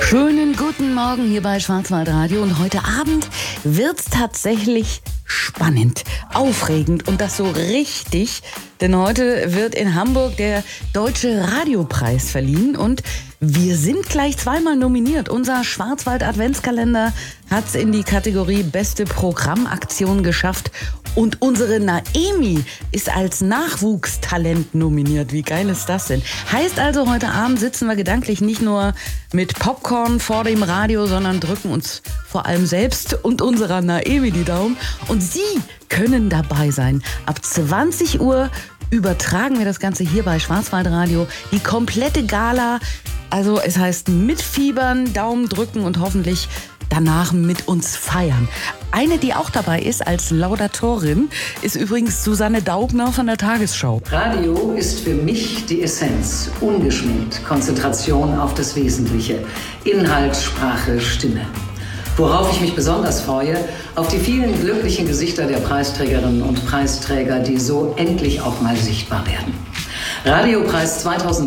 Schönen guten Morgen hier bei Schwarzwaldradio und heute Abend wird's tatsächlich spannend, aufregend und das so richtig, denn heute wird in Hamburg der Deutsche Radiopreis verliehen und wir sind gleich zweimal nominiert. Unser Schwarzwald-Adventskalender hat's in die Kategorie Beste Programmaktion geschafft und unsere Naemi ist als Nachwuchstalent nominiert. Wie geil ist das denn? Heißt also, heute Abend sitzen wir gedanklich nicht nur mit Popcorn vor dem Radio, sondern drücken uns vor allem selbst und unserer Naemi die Daumen. Und Sie können dabei sein. Ab 20 Uhr übertragen wir das Ganze hier bei Schwarzwaldradio. Die komplette Gala. Also es heißt mitfiebern, Daumen drücken und hoffentlich danach mit uns feiern. Eine, die auch dabei ist als Laudatorin, ist übrigens Susanne Daubner von der Tagesschau. Radio ist für mich die Essenz. Ungeschminkt, Konzentration auf das Wesentliche. Inhalt, Sprache, Stimme. Worauf ich mich besonders freue, auf die vielen glücklichen Gesichter der Preisträgerinnen und Preisträger, die so endlich auch mal sichtbar werden. Radiopreis 2000